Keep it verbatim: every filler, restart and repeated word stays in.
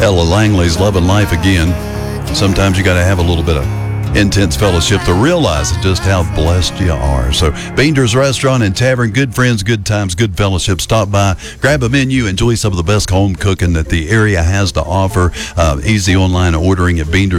Ella Langley's loving life again. Sometimes you got to have a little bit of intense fellowship to realize just how blessed you are. So Beender's Restaurant and Tavern, good friends, good times, good fellowship. Stop by, grab a menu, enjoy some of the best home cooking that the area has to offer. Uh, easy online ordering at Beender's.